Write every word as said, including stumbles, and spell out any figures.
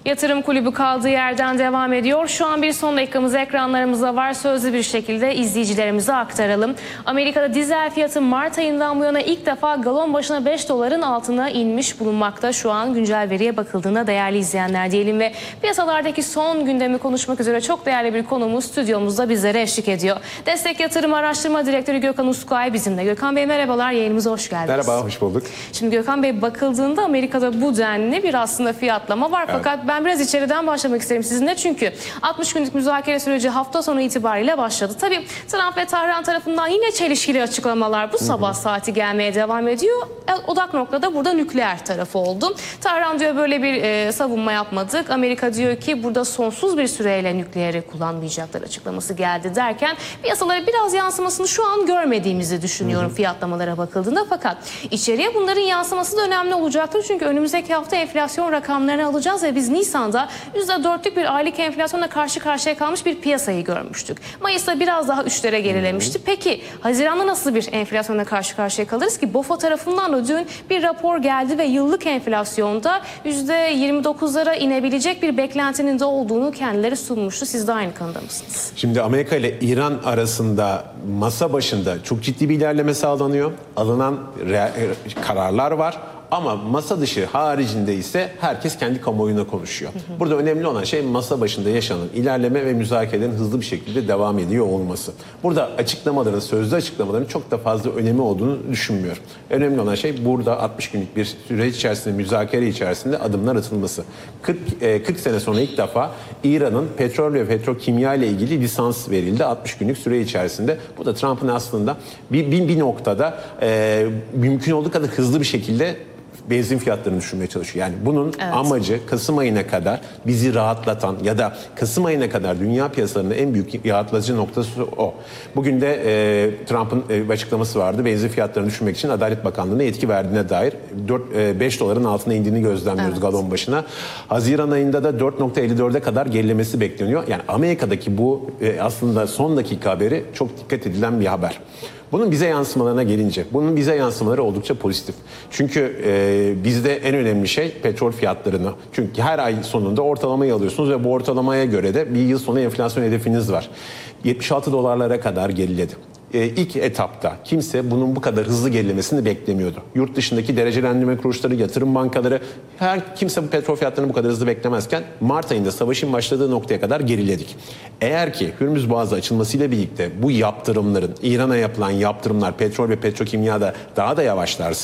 Yatırım Kulübü kaldığı yerden devam ediyor. Şu an bir son dakikamız ekranlarımızda var. Sözlü bir şekilde izleyicilerimize aktaralım. Amerika'da dizel fiyatı Mart ayından bu yana ilk defa galon başına beş doların altına inmiş bulunmakta. Şu an güncel veriye bakıldığında değerli izleyenler diyelim ve piyasalardaki son gündemi konuşmak üzere çok değerli bir konuğumuz stüdyomuzda bizlere eşlik ediyor. Destek Yatırım Araştırma Direktörü Gökhan Uskay bizimle. Gökhan Bey merhabalar, yayınımıza hoş geldiniz. Merhaba, hoş bulduk. Şimdi Gökhan Bey, bakıldığında Amerika'da bu denli bir aslında fiyatlama var. Evet. Fakat ben biraz içeriden başlamak isterim sizinle. Çünkü altmış günlük müzakere süreci hafta sonu itibariyle başladı. Tabii Trump ve Tahran tarafından yine çelişkili açıklamalar bu sabah hı hı. saati gelmeye devam ediyor. Odak noktada burada nükleer tarafı oldu. Tahran diyor böyle bir e, savunma yapmadık. Amerika diyor ki burada sonsuz bir süreyle nükleeri kullanmayacaklar açıklaması geldi derken piyasalara biraz yansımasını şu an görmediğimizi düşünüyorum hı hı. fiyatlamalara bakıldığında. Fakat içeriye bunların yansıması da önemli olacaktır. Çünkü önümüzdeki hafta enflasyon rakamlarını alacağız ve biz Nisan'da yüzde dörtlük bir aylık enflasyonla karşı karşıya kalmış bir piyasayı görmüştük. Mayıs'ta biraz daha üçlere gerilemişti. Peki Haziran'da nasıl bir enflasyonla karşı karşıya kalırız ki? BOFA tarafından da dün bir rapor geldi ve yıllık enflasyonda yüzde yirmi dokuzlara inebilecek bir beklentinin de olduğunu kendileri sunmuştu. Siz de aynı kanıda mısınız? Şimdi Amerika ile İran arasında masa başında çok ciddi bir ilerleme sağlanıyor. Alınan kararlar var. Ama masa dışı haricinde ise herkes kendi kamuoyuna konuşuyor. Hı hı. Burada önemli olan şey masa başında yaşanan ilerleme ve müzakerelerin hızlı bir şekilde devam ediyor olması. Burada açıklamaların, sözlü açıklamaların çok da fazla önemi olduğunu düşünmüyorum. Önemli olan şey burada altmış günlük bir süreç içerisinde, müzakere içerisinde adımlar atılması. kırk, kırk sene sonra ilk defa İran'ın petrol ve petrokimya ile ilgili lisans verildi altmış günlük süre içerisinde. Bu da Trump'ın aslında bir, bir, bir noktada e, mümkün olduğu kadar hızlı bir şekilde benzin fiyatlarını düşürmeye çalışıyor. Yani bunun evet. amacı Kasım ayına kadar bizi rahatlatan ya da Kasım ayına kadar dünya piyasalarının en büyük rahatlatıcı noktası o. Bugün de e, Trump'ın e, açıklaması vardı. Benzin fiyatlarını düşürmek için Adalet Bakanlığı'na yetki verdiğine dair beş doların altına indiğini gözlemliyoruz evet. galon başına. Haziran ayında da dört nokta elli dörde kadar gerilemesi bekleniyor. Yani Amerika'daki bu e, aslında son dakika haberi çok dikkat edilen bir haber. Bunun bize yansımalarına gelince, bunun bize yansımaları oldukça pozitif. Çünkü e, bizde en önemli şey petrol fiyatlarını. Çünkü her ay sonunda ortalamayı alıyorsunuz ve bu ortalamaya göre de bir yıl sonu enflasyon hedefiniz var. yetmiş altı dolarlara kadar geriledi. E, ilk etapta kimse bunun bu kadar hızlı gerilemesini beklemiyordu. Yurt dışındaki derecelendirme kuruluşları, yatırım bankaları, her kimse bu petrol fiyatlarını bu kadar hızlı beklemezken Mart ayında savaşın başladığı noktaya kadar geriledik. Eğer ki Hürmüz Boğazı açılmasıyla birlikte bu yaptırımların, İran'a yapılan yaptırımlar petrol ve petrokimyada daha da yavaşlarsa